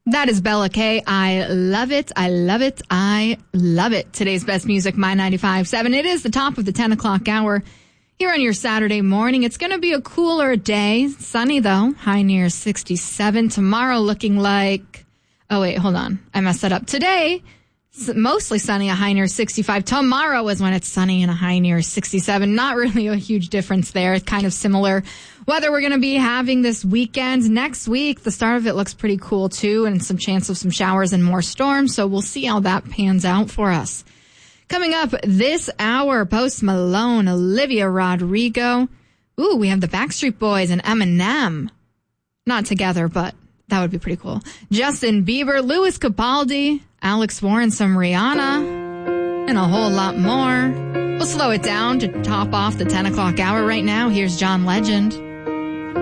That is Bella K. I love it. I love it. I love it. Today's best music, My 95.7. It is the top of the 10 o'clock hour here on your Saturday morning. It's going to be a cooler day. Sunny, though. High near 67. Tomorrow looking like... Oh, wait, hold on. I messed that up. Today, mostly sunny, a high near 65. Tomorrow is when it's sunny and a high near 67. Not really a huge difference there. It's kind of similar weather we're going to be having this weekend. Next week, the start of it looks pretty cool, too, and some chance of some showers and more storms, so we'll see how that pans out for us. Coming up this hour, Post Malone, Olivia Rodrigo. Ooh, we have the Backstreet Boys and Eminem. Not together, but that would be pretty cool. Justin Bieber, Louis Capaldi, Alex Warren, some Rihanna, and a whole lot more. We'll slow it down to top off the 10 o'clock hour right now. Here's John Legend.